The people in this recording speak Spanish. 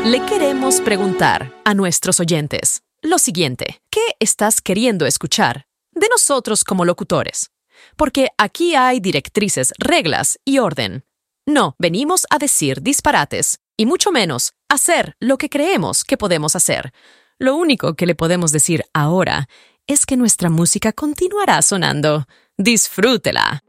Le queremos preguntar a nuestros oyentes lo siguiente: ¿qué estás queriendo escuchar de nosotros como locutores? Porque aquí hay directrices, reglas y orden. No venimos a decir disparates, y mucho menos hacer lo que creemos que podemos hacer. Lo único que le podemos decir ahora es que nuestra música continuará sonando. ¡Disfrútela!